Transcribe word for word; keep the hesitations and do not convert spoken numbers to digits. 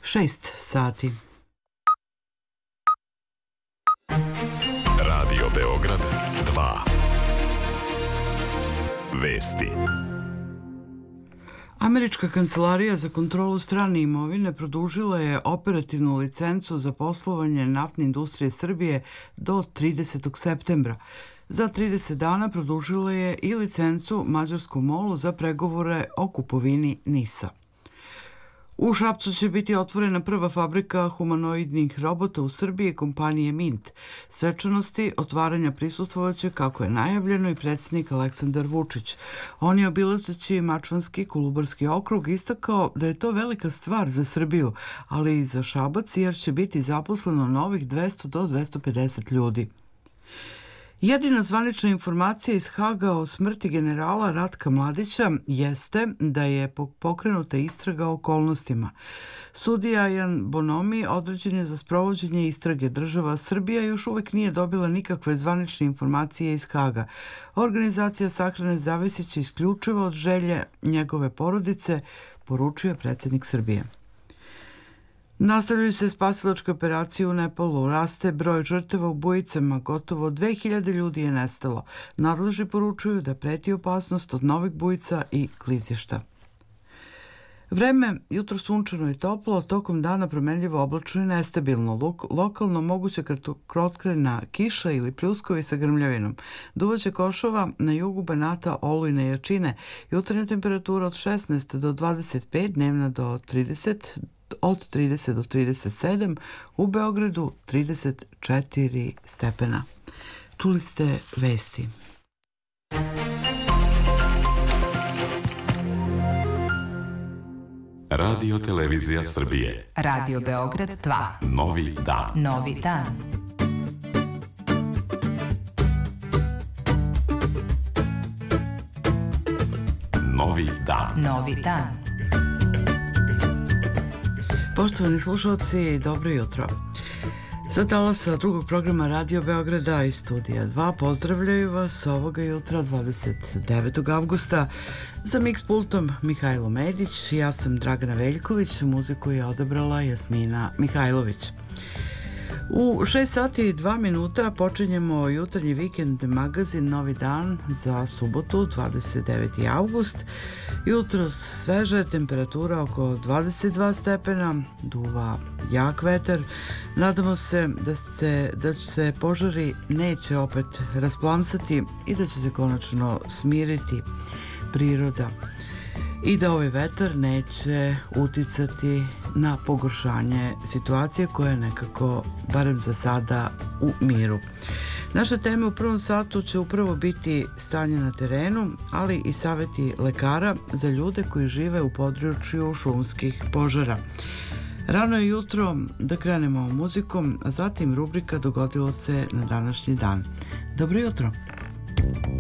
šest sati. Radio Beograd dva. Vesti. Američka kancelarija za kontrolu strane imovine produžila je operativnu licencu za poslovanje naftne industrije Srbije do tridesetog septembra. Za trideset dana produžila je i licencu mađarskom molu za pregovore o kupovini NIS-a. U Šapcu će biti otvorena prva fabrika humanoidnih robota u Srbiji kompanije Mint. Svečanosti otvaranja prisustvovaće, kako je najavljeno, i predsjednik Aleksandar Vučić. On je, obilazeći Mačvanski Kolubarski okrug, istakao da je to velika stvar za Srbiju, ali i za Šabac, jer će biti zaposleno novih dvesta do dvesta pedeset ljudi. Jedina zvanična informacija iz Haga o smrti generala Ratka Mladića jeste da je pokrenuta istraga o okolnostima. Sudija Jan Bonomi određen je za sprovođenje istrage. Država Srbija još uvek nije dobila nikakve zvanične informacije iz Haga. Organizacija sahrane zavisiće isključivo od želje njegove porodice, poručuje predsjednik Srbije. Nastavljaju se spasilačke operacije u Nepalu. Raste broj žrtava u bujicama. Gotovo dve hiljade ljudi je nestalo. Nadležni poručuju da preti opasnost od novih bujica i klizišta. Vreme, jutro sunčano i toplo, tokom dana promenljivo, oblačno i nestabilno. Lokalno moguća kratkotrajna kiša ili pljuskovi sa grmljavinom. Duvaće košova na jugu Banata, olujne jačine. Jutarnja temperatura od šesnaest do dvadeset pet, dnevna do trideset, od trideset do trideset sedam, u Beogradu trideset četiri stepena. Čuli ste vesti. Radio Televizija Srbije. Radio Beograd dva. Novi dan. Novi dan. Novi dan. Novi dan. Poštovani slušalci, dobro jutro. Za talasa drugog programa Radio Beograda i Studija dva pozdravljaju vas ovoga jutra, dvadeset devetog avgusta. Za mix pultom Mihajlo Medić, ja sam Dragana Veljković, muziku je odabrala Jasmina Mihajlović. U šest sati i dva minuta počinjemo jutarnji vikend magazin Novi dan za subotu, dvadeset deveti avgust. Jutros sveže, temperatura oko dvadeset dva stepena, duva jak vetar. Nadamo se da, se, da će se požari neće opet rasplamsati i da će se konačno smiriti priroda i da ovaj vetar neće uticati na pogoršanje situacije koja je nekako, barem za sada, u miru. Naša tema u prvom satu će upravo biti stanje na terenu, ali i savjeti lekara za ljude koji žive u području šumskih požara. Rano je jutro da krenemo muzikom, a zatim rubrika Dogodilo se na današnji dan. Dobro jutro!